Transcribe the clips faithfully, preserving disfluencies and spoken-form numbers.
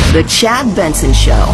The Chad Benson Show.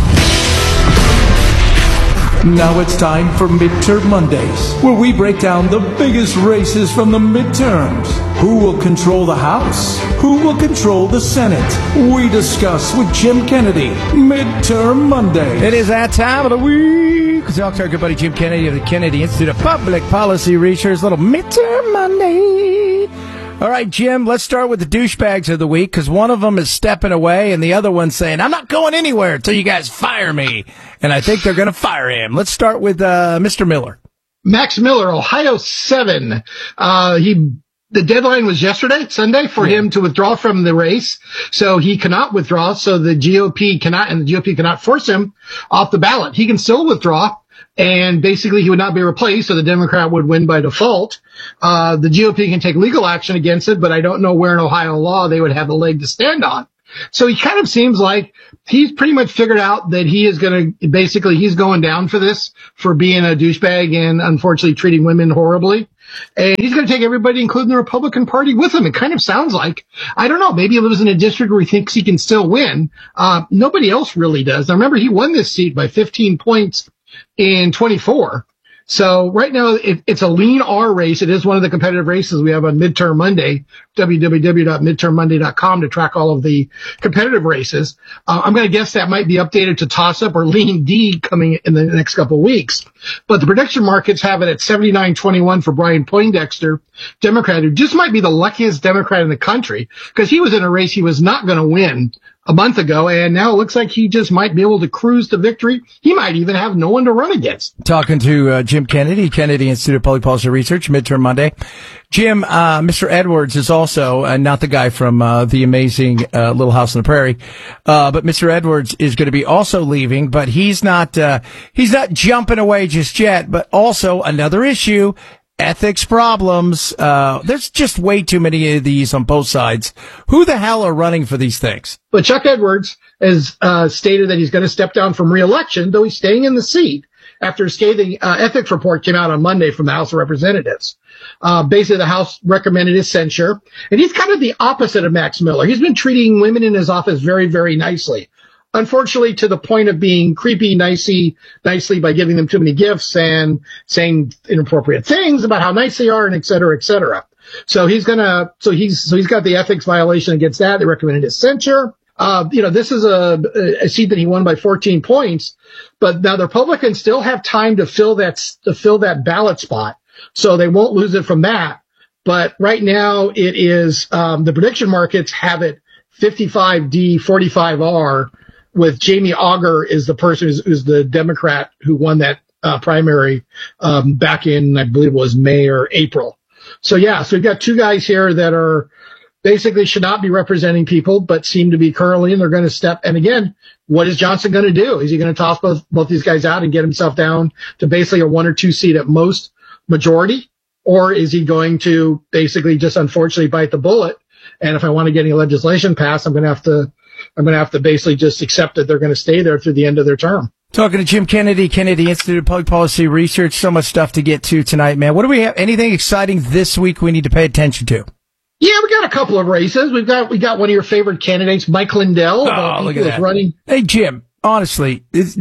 Now it's time for Midterm Mondays, where we break down the biggest races from the midterms. Who will control the House? Who will control the Senate? We discuss with Jim Kennedy. Midterm Mondays. It is that time of the week. Talk to our good buddy Jim Kennedy of the Kennedy Institute of Public Policy Research. Little Midterm Monday. All right, Jim, let's start with the douchebags of the week, because one of them is stepping away and the other one's saying, I'm not going anywhere until you guys fire me. And I think they're going to fire him. Let's start with uh, Mister Miller. Max Miller, Ohio seven. Uh, he the deadline was yesterday, Sunday, for yeah. him to withdraw from the race. So he cannot withdraw. So the G O P cannot, and the G O P cannot force him off the ballot. He can still withdraw. And basically, he would not be replaced, so the Democrat would win by default. Uh, the G O P can take legal action against it, but I don't know where in Ohio law they would have a leg to stand on. So he kind of seems like he's pretty much figured out that he is going to, basically, he's going down for this, for being a douchebag and unfortunately treating women horribly. And he's going to take everybody, including the Republican Party, with him. It kind of sounds like, I don't know, maybe he lives in a district where he thinks he can still win. Uh, nobody else really does. Now, remember, he won this seat by fifteen points in twenty-four. So right now it, it's a lean R race. It is one of the competitive races we have on Midterm Monday, w w w dot midterm monday dot com, to track all of the competitive races. Uh, I'm going to guess that might be updated to toss up or lean D coming in the next couple of weeks. But the prediction markets have it at seventy-nine twenty-one for Brian Poindexter, Democrat, who just might be the luckiest Democrat in the country, because he was in a race he was not going to win a month ago, and now it looks like he just might be able to cruise to victory. He might even have no one to run against. Talking to uh, Jim Kennedy, Kennedy Institute of Public Policy Research, Midterm Monday. Jim, uh, Mister Edwards is also, uh, not the guy from uh, the amazing uh, Little House on the Prairie, uh, but Mister Edwards is going to be also leaving, but he's not, uh, he's not jumping away just yet, but also another issue. Ethics problems. Uh, there's just way too many of these on both sides. Who the hell are running for these things? But Chuck Edwards has uh, stated that he's going to step down from re-election, though he's staying in the seat after a scathing uh, ethics report came out on Monday from the House of Representatives. Uh, basically, the House recommended his censure, and he's kind of the opposite of Max Miller. He's been treating women in his office very, very nicely. Unfortunately, to the point of being creepy, nicey, nicely by giving them too many gifts and saying inappropriate things about how nice they are, and et cetera, et cetera. So he's gonna, so he's, so he's got the ethics violation against that. They recommended his censure. Uh, you know, this is a, a seat that he won by fourteen points, but now the Republicans still have time to fill that, to fill that ballot spot. So they won't lose it from that. But right now it is, um, the prediction markets have it fifty-five D, forty-five R. With Jamie Auger is the person who's, who's the Democrat who won that uh, primary um, back in, I believe it was May or April. So, yeah, so we've got two guys here that are basically should not be representing people, but seem to be currently, and they're going to step. And again, what is Johnson going to do? Is he going to toss both, both these guys out and get himself down to basically a one or two seat at most majority? Or is he going to basically just unfortunately bite the bullet? And if I want to get any legislation passed, I'm going to have to I'm going to have to basically just accept that they're going to stay there through the end of their term. Talking to Jim Kennedy, Kennedy Institute of Public Policy Research. So much stuff to get to tonight, man. What do we have? Anything exciting this week we need to pay attention to? Yeah, we got a couple of races. We've got we got one of your favorite candidates, Mike Lindell. Oh, look at that. Running. Hey, Jim, honestly,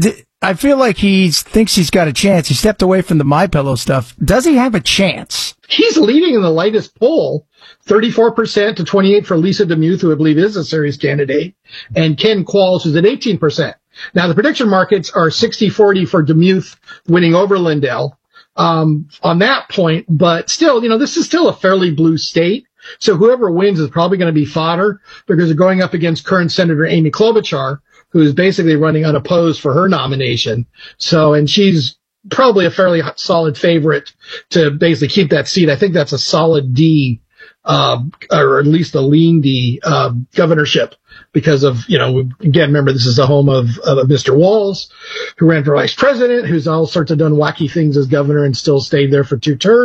I feel like he thinks he's got a chance. He stepped away from the MyPillow stuff. Does he have a chance? He's leading in the latest poll. thirty-four percent to twenty-eight for Lisa DeMuth, who I believe is a serious candidate, and Ken Qualls, who's at eighteen percent. Now, the prediction markets are sixty forty for DeMuth winning over Lindell um, on that point, but still, you know, this is still a fairly blue state. So whoever wins is probably going to be fodder because they're going up against current Senator Amy Klobuchar, who is basically running unopposed for her nomination. So, and she's probably a fairly solid favorite to basically keep that seat. I think that's a solid D. Uh, or at least a lean D, uh, governorship because of, you know, again, remember, this is the home of, of Mister Walz, who ran for vice president, who's all sorts of done wacky things as governor and still stayed there for two terms.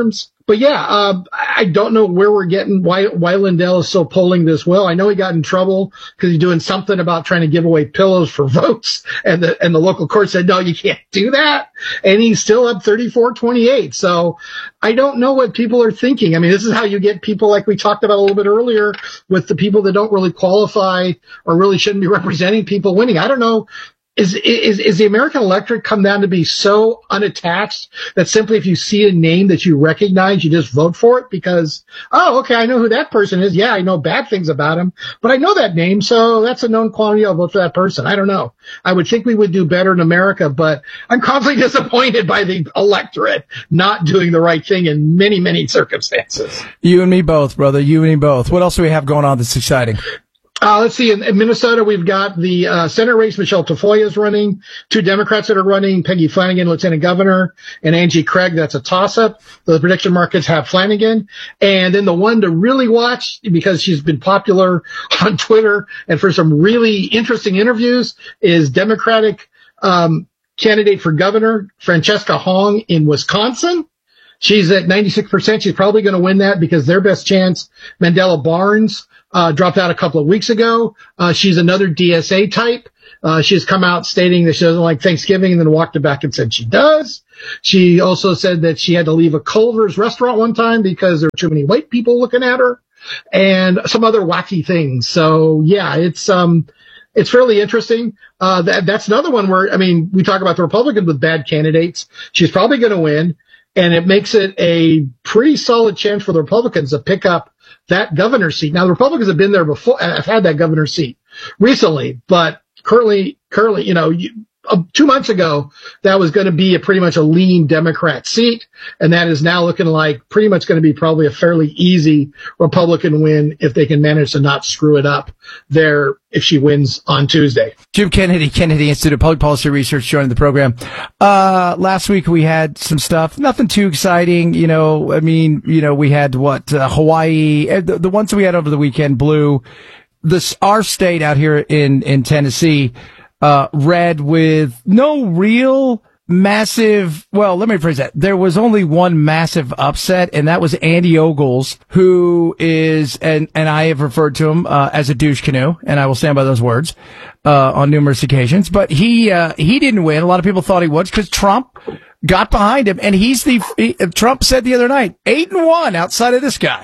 but yeah, uh, I don't know where we're getting, why, why Lindell is still polling this well. I know he got in trouble because he's doing something about trying to give away pillows for votes, and the, and the local court said, no, you can't do that. And he's still up thirty-four twenty-eight. So I don't know what people are thinking. I mean, this is how you get people like we talked about a little bit earlier with the people that don't really qualify or really shouldn't be representing people winning. I don't know. Is, is, is the American electorate come down to be so unattached that simply if you see a name that you recognize, you just vote for it because, oh, okay, I know who that person is. Yeah, I know bad things about him, but I know that name, so that's a known quantity. I'll vote for that person. I don't know. I would think we would do better in America, but I'm constantly disappointed by the electorate not doing the right thing in many, many circumstances. You and me both, brother. You and me both. What else do we have going on that's exciting? Uh, let's see. In, in Minnesota, we've got the uh, Senate race. Michelle Tafoya is running. Two Democrats that are running: Peggy Flanagan, Lieutenant Governor, and Angie Craig. That's a toss-up. The prediction markets have Flanagan. And then the one to really watch, because she's been popular on Twitter and for some really interesting interviews, is Democratic um, candidate for governor Francesca Hong in Wisconsin. She's at ninety-six percent. She's probably going to win that because their best chance, Mandela Barnes, Uh, dropped out a couple of weeks ago. Uh, she's another D S A type. Uh, she's come out stating that she doesn't like Thanksgiving and then walked it back and said she does. She also said that she had to leave a Culver's restaurant one time because there were too many white people looking at her and some other wacky things. So yeah, it's, um, it's fairly interesting. Uh, that, that's another one where, I mean, we talk about the Republicans with bad candidates. She's probably going to win, and it makes it a pretty solid chance for the Republicans to pick up that governor seat. Now, the Republicans have been there before, have had that governor seat recently, but currently, currently, you know, you, uh, two months ago, that was going to be a pretty much a lean Democrat seat, and that is now looking like pretty much going to be probably a fairly easy Republican win if they can manage to not screw it up there if she wins on Tuesday. Jim Kennedy, Kennedy Institute of Public Policy Research, joining the program. Uh, last week we had some stuff, nothing too exciting. You know, I mean, you know, we had what, uh, Hawaii, the, the ones that we had over the weekend, blue. This, our state out here in, in Tennessee, uh, red with no real massive, well, let me phrase that. There was only one massive upset, and that was Andy Ogles, who is, and, and I have referred to him, uh, as a douche canoe, and I will stand by those words, uh, on numerous occasions. But he, uh, he didn't win. A lot of people thought he would because Trump got behind him, and he's the, he, Trump said the other night, eight and one outside of this guy.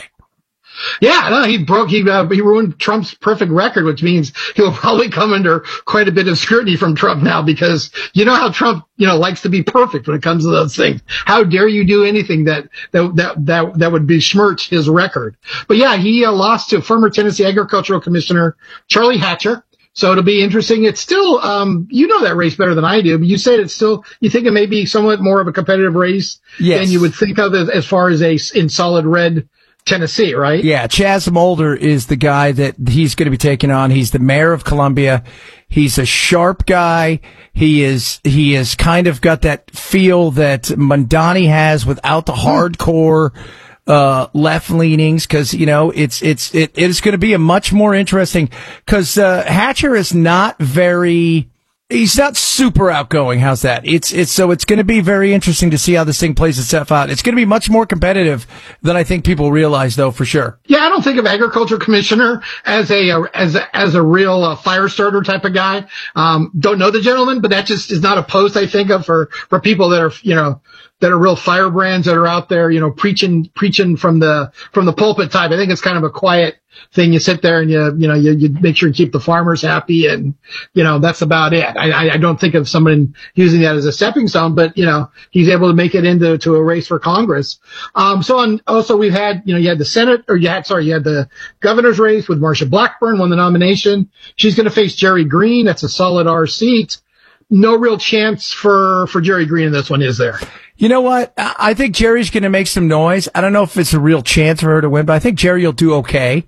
Yeah, no, he broke, he, uh, he ruined Trump's perfect record, which means he'll probably come under quite a bit of scrutiny from Trump now, because you know how Trump, you know, likes to be perfect when it comes to those things. How dare you do anything that, that, that, that, that would besmirch his record? But yeah, he uh, lost to former Tennessee Agricultural Commissioner Charlie Hatcher. So it'll be interesting. It's still, um, you know that race better than I do, but you said it's still, you think it may be somewhat more of a competitive race yes. than you would think of as, as far as a in solid red Tennessee, right? Yeah, Chaz Mulder is the guy that he's going to be taking on. He's the mayor of Columbia. He's a sharp guy. He is, he has kind of got that feel that Mondani has without the hardcore, uh, left leanings. Cause, you know, it's, it's, it, it's going to be a much more interesting, cause, uh, Hatcher is not very, he's not super outgoing. How's that? It's, it's, so it's going to be very interesting to see how this thing plays itself out. It's going to be much more competitive than I think people realize, though, for sure. Yeah, I don't think of agriculture commissioner as a, as a, as a real uh, fire starter type of guy. Um, don't know the gentleman, but that just is not a post I think of for, for people that are, you know, that are real firebrands that are out there, you know, preaching, preaching from the, from the pulpit type. I think it's kind of a quiet thing. You sit there and you, you know, you, you make sure you keep the farmers happy, and, you know, that's about it. I, I don't think of someone using that as a stepping stone, but, you know, he's able to make it into, to a race for Congress. Um, so on, also we've had, you know, you had the Senate, or you had, sorry, you had the governor's race with Marsha Blackburn, won the nomination. She's going to face Jerry Green. That's a solid R seat. No real chance for, for Jerry Green in this one, is there? You know what? I think Jerry's going to make some noise. I don't know if it's a real chance for her to win, but I think Jerry will do okay.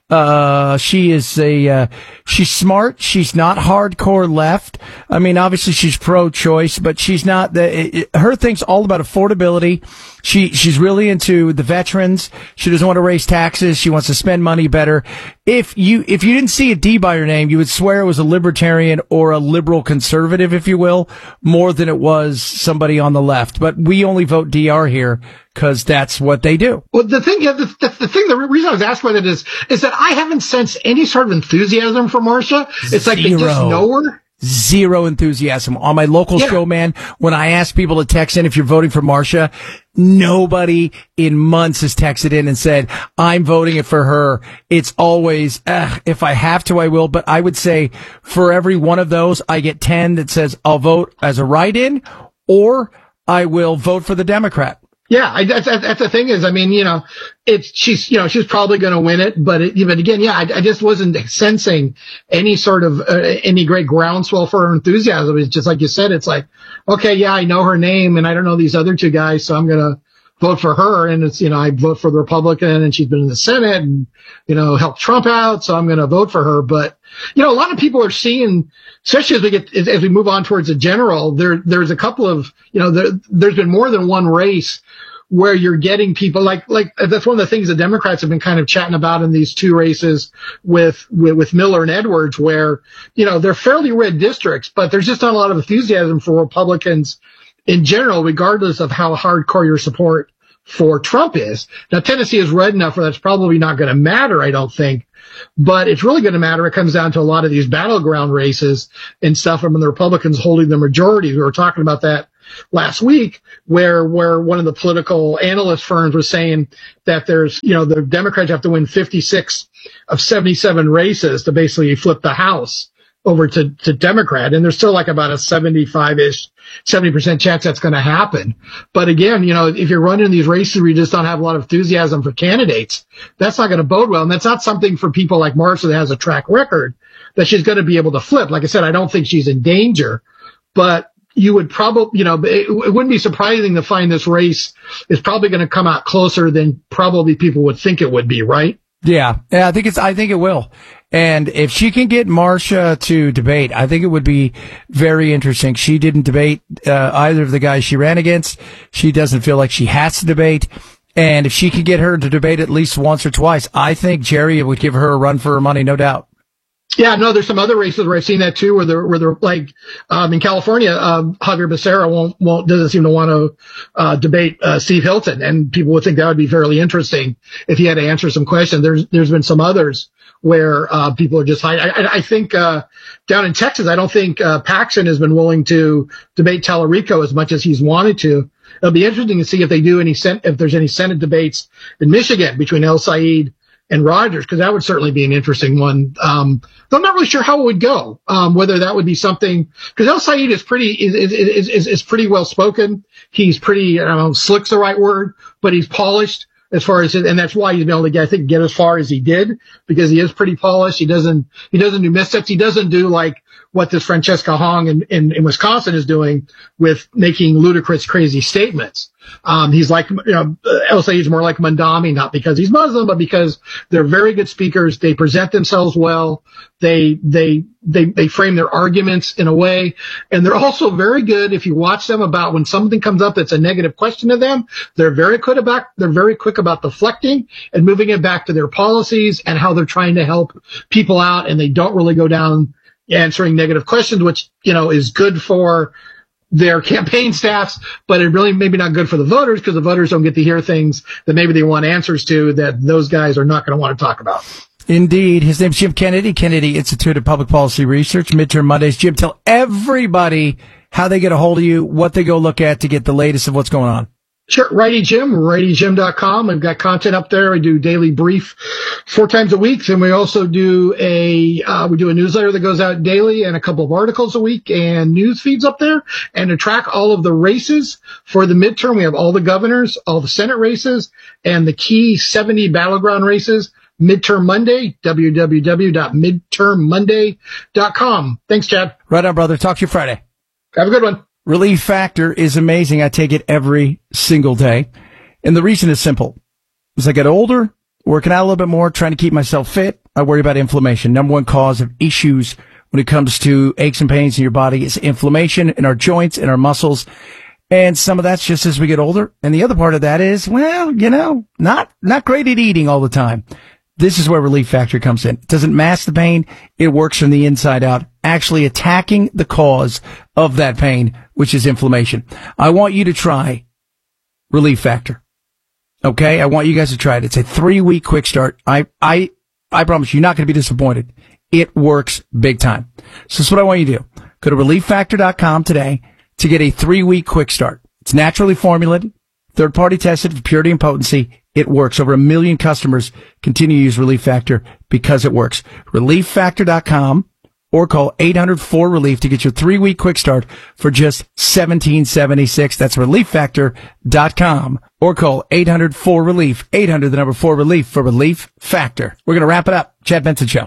Uh, she is a, uh, she's smart. She's not hardcore left. I mean, obviously she's pro-choice, but she's not the, it, her thing's all about affordability. She she's really into the veterans. She doesn't want to raise taxes. She wants to spend money better. If you if you didn't see a D by her name, you would swear it was a libertarian or a liberal conservative, if you will, more than it was somebody on the left. But we only vote D R here because that's what they do. Well, the thing, yeah, the, the, the thing, the reason I was asking about it is, is that I haven't sensed any sort of enthusiasm for Marcia. It's like they just know her. Zero enthusiasm. On my local Yeah. show, man, when I ask people to text in if you're voting for Marcia, nobody in months has texted in and said, I'm voting for her. It's always, ugh, if I have to, I will. But I would say for every one of those, I get ten that says I'll vote as a write-in or I will vote for the Democrat. Yeah, I, that's, that's the thing is, I mean, you know, it's, she's, you know, she's probably going to win it, but it, but again, yeah, I, I just wasn't sensing any sort of, uh, any great groundswell for her enthusiasm. It's just like you said, it's like, okay, yeah, I know her name and I don't know these other two guys, so I'm going to vote for her. And it's, you know, I vote for the Republican and she's been in the Senate and, you know, helped Trump out. So I'm going to vote for her. But, you know, a lot of people are seeing, especially as we get, as, as we move on towards the general, there, there's a couple of, you know, there, there's been more than one race where you're getting people like, like, that's one of the things the Democrats have been kind of chatting about in these two races with, with, with Miller and Edwards, where, you know, they're fairly red districts, but there's just not a lot of enthusiasm for Republicans in general, regardless of how hardcore your support for Trump is. Now, Tennessee is red enough where that's probably not going to matter, I don't think, but it's really going to matter. It comes down to a lot of these battleground races and stuff from the Republicans holding the majority. We were talking about that last week, where where one of the political analyst firms was saying that there's, you know, the Democrats have to win fifty-six of seventy-seven races to basically flip the House over to, to Democrat. And there's still like about a seventy-five-ish, seventy percent chance that's going to happen. But again, you know, if you're running these races where you just don't have a lot of enthusiasm for candidates, that's not going to bode well. And that's not something for people like Marcia that has a track record that she's going to be able to flip. Like I said, I don't think she's in danger, but you would probably, you know, it, it wouldn't be surprising to find this race is probably going to come out closer than probably people would think it would be, right? Yeah. Yeah, I think it's, I think it will. And if she can get Marcia to debate, I think it would be very interesting. She didn't debate, uh, either of the guys she ran against. She doesn't feel like she has to debate. And if she can get her to debate at least once or twice, I think Jerry would give her a run for her money, no doubt. Yeah, no, there's some other races where I've seen that too, where they're, where they're like, um, in California, um, Javier Becerra won't, won't, doesn't seem to want to, uh, debate, uh, Steve Hilton. And people would think that would be fairly interesting if he had to answer some questions. There's, there's been some others where, uh, people are just high. I, I think, uh, down in Texas, I don't think, uh, Paxton has been willing to debate Tallarico as much as he's wanted to. It'll be interesting to see if they do any, sen- if there's any Senate debates in Michigan between El Said and Rogers, because that would certainly be an interesting one. Um, though I'm not really sure how it would go. Um, whether that would be something, because El Said is pretty, is, is, is, is pretty well spoken. He's pretty, I don't know, slick's the right word, but he's polished as far as, and that's why he's been able to get, I think, get as far as he did, because he is pretty polished. He doesn't, he doesn't do missteps. He doesn't do like what this Francesca Hong in, in, in Wisconsin is doing with making ludicrous, crazy statements. Um, he's like, you know, El Said is more like Mandami, not because he's Muslim, but because they're very good speakers. They present themselves well. They, they, they, they frame their arguments in a way. And they're also very good, if you watch them, about when something comes up that's a negative question to them, they're very quick about, they're very quick about deflecting and moving it back to their policies and how they're trying to help people out. And they don't really go down answering negative questions, which, you know, is good for their campaign staffs, but it really maybe not good for the voters, because the voters don't get to hear things that maybe they want answers to that those guys are not going to want to talk about. Indeed. His name's Jim Kennedy, Kennedy Institute of Public Policy Research, Midterm Mondays. Jim, tell everybody how they get a hold of you, what they go look at to get the latest of what's going on. Sure. Righty Jim, righty jim dot com. I've got content up there. I do daily brief four times a week. And we also do a, uh, we do a newsletter that goes out daily and a couple of articles a week and news feeds up there. And to track all of the races for the midterm, we have all the governors, all the Senate races, and the key seventy battleground races. Midterm Monday, w w w dot midterm monday dot com. Thanks, Chad. Right on, brother. Talk to you Friday. Have a good one. Relief Factor is amazing. I take it every single day. And the reason is simple. As I get older, working out a little bit more, trying to keep myself fit, I worry about inflammation. Number one cause of issues when it comes to aches and pains in your body is inflammation in our joints and our muscles. And some of that's just as we get older. And the other part of that is, well, you know, not, not great at eating all the time. This is where Relief Factor comes in. It doesn't mask the pain. It works from the inside out, actually attacking the cause of that pain, which is inflammation. I want you to try Relief Factor. Okay? I want you guys to try it. It's a three-week quick start. I, I, I promise you, you're not going to be disappointed. It works big time. So this is what I want you to do. Go to relief factor dot com today to get a three-week quick start. It's naturally formulated, third-party tested for purity and potency. It works. Over a million customers continue to use Relief Factor because it works. relief factor dot com or call eight hundred four relief to get your three-week quick start for just seventeen seventy-six. That's relief factor dot com or call eight hundred four relief, eight hundred, the number four relief for Relief Factor. We're going to wrap it up. Chad Benson Show.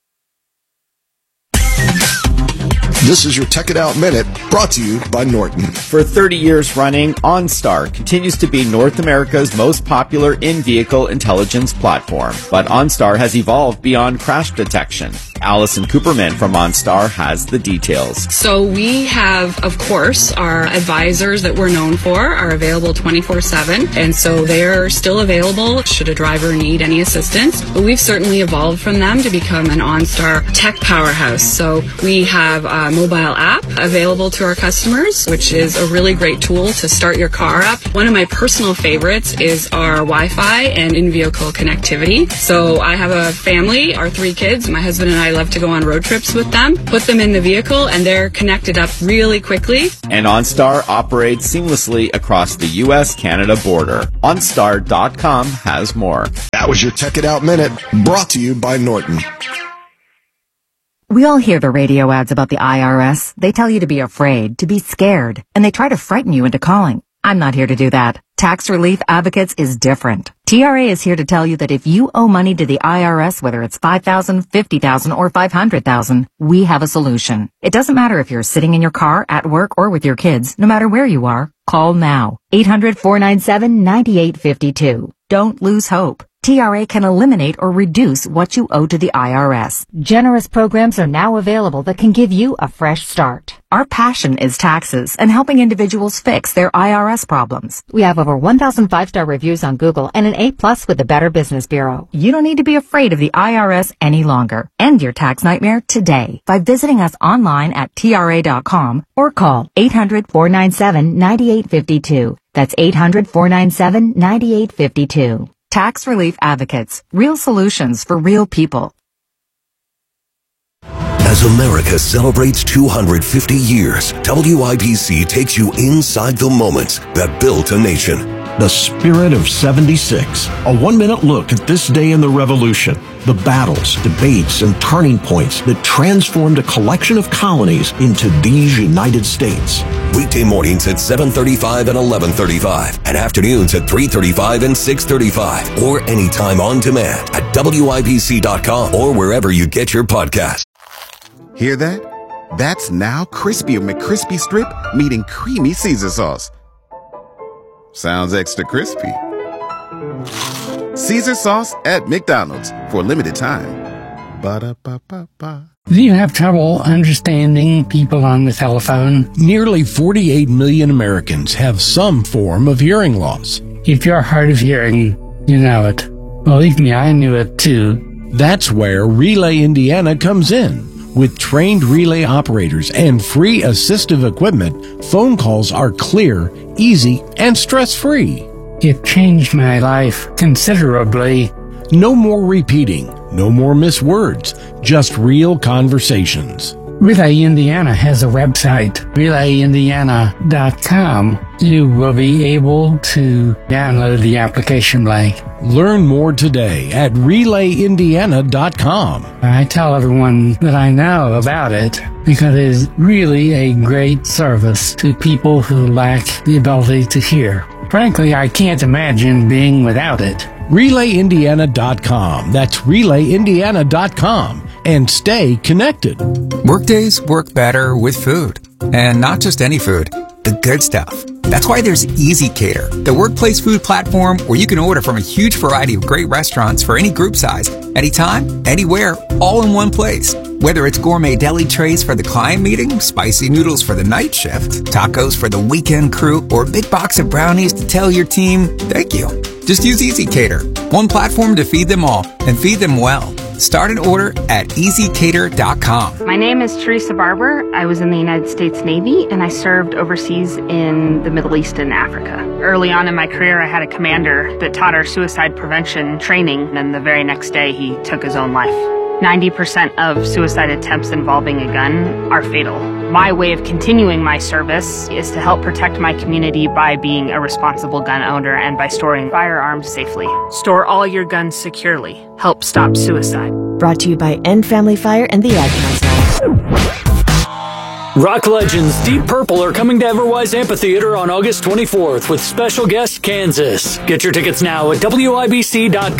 This is your Tech It Out Minute, brought to you by Norton. For thirty years running, OnStar continues to be North America's most popular in-vehicle intelligence platform. But OnStar has evolved beyond crash detection. Allison Cooperman from OnStar has the details. So we have, of course, our advisors that we're known for are available twenty-four seven, and so they're still available should a driver need any assistance. But we've certainly evolved from them to become an OnStar tech powerhouse. So we have a mobile app available to our customers, which is a really great tool to start your car up. One of my personal favorites is our Wi-Fi and in-vehicle connectivity. So I have a family, our three kids. My husband and I love to go on road trips with them, put them in the vehicle, and they're connected up really quickly. And OnStar operates seamlessly across the U S Canada border. OnStar dot com has more. That was your Tech It Out Minute, brought to you by Norton. We all hear the radio ads about the I R S. They tell you to be afraid, to be scared, and they try to frighten you into calling. I'm not here to do that. Tax Relief Advocates is different. T R A is here to tell you that if you owe money to the I R S, whether it's five thousand dollars, fifty thousand dollars, or five hundred thousand dollars, we have a solution. It doesn't matter if you're sitting in your car, at work, or with your kids. No matter where you are, call now. eight hundred, four nine seven, nine eight five two. Don't lose hope. T R A can eliminate or reduce what you owe to the I R S. Generous programs are now available that can give you a fresh start. Our passion is taxes and helping individuals fix their I R S problems. We have over one thousand five-star reviews on Google and an A plus with the Better Business Bureau. You don't need to be afraid of the I R S any longer. End your tax nightmare today by visiting us online at T R A dot com or call eight hundred, four nine seven, nine eight five two. That's eight hundred, four nine seven, nine eight five two. Tax Relief Advocates. Real solutions for real people. As America celebrates two hundred fifty years, W I B C takes you inside the moments that built a nation. The Spirit of seventy-six. A one-minute look at this day in the Revolution. The battles, debates, and turning points that transformed a collection of colonies into these United States. Weekday mornings at seven thirty-five and eleven thirty-five, and afternoons at three thirty-five and six thirty-five, or anytime on demand at W I B C dot com or wherever you get your podcasts. Hear that? That's now Crispy McCrispy Strip meeting Creamy Caesar Sauce. Sounds extra crispy. Caesar Sauce at McDonald's for a limited time. Ba-da-ba-ba-ba. Do you have trouble understanding people on the telephone? Nearly forty-eight million Americans have some form of hearing loss. If you're hard of hearing, you know it. Believe me, I knew it too. That's where Relay Indiana comes in. With trained relay operators and free assistive equipment, phone calls are clear, easy, and stress-free. It changed my life considerably. No more repeating, no more miswords, just real conversations. Relay Indiana has a website, relay indiana dot com. You will be able to download the application link. Learn more today at relay indiana dot com. I tell everyone that I know about it because it is really a great service to people who lack the ability to hear. Frankly, I can't imagine being without it. relay indiana dot com. That's relay indiana dot com. And stay connected. Workdays work better with food. And not just any food, the good stuff. That's why there's EasyCater, the workplace food platform where you can order from a huge variety of great restaurants for any group size, anytime, anywhere, all in one place. Whether it's gourmet deli trays for the client meeting, spicy noodles for the night shift, tacos for the weekend crew, or a big box of brownies to tell your team, thank you. Just use EasyCater, one platform to feed them all and feed them well. Start an order at easy cater dot com. My name is Teresa Barber. I was in the United States Navy, and I served overseas in the Middle East and Africa. Early on in my career, I had a commander that taught our suicide prevention training, and the very next day, he took his own life. ninety percent of suicide attempts involving a gun are fatal. My way of continuing my service is to help protect my community by being a responsible gun owner and by storing firearms safely. Store all your guns securely. Help stop suicide. Brought to you by End Family Fire and the Ad Council. Rock legends Deep Purple are coming to Everwise Amphitheater on August twenty-fourth with special guest Kansas. Get your tickets now at W I B C dot com.